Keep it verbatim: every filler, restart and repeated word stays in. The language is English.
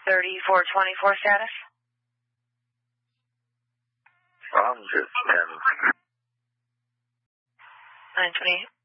thirty-four twenty-four status. Wrong, just ten. nine twenty-eight.